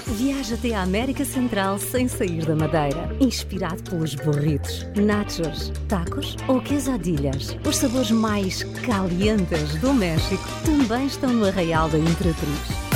Viaja até a América Central sem sair da Madeira. Inspirado pelos burritos, nachos, tacos ou quesadillas. Os sabores mais calientes do México também estão no Arraial da Imperatriz.